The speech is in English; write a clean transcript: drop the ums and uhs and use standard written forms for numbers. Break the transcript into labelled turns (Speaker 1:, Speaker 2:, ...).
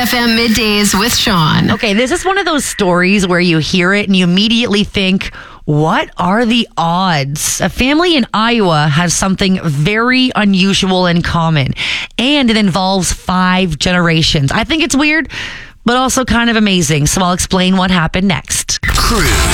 Speaker 1: FM Middays with Sean.
Speaker 2: Okay, this is one of those stories where you hear it and you immediately think, what are the odds? A family in Iowa has something very unusual in common, and it involves 5 generations. I think it's weird, but also kind of amazing. So I'll explain what happened next.
Speaker 3: Cruise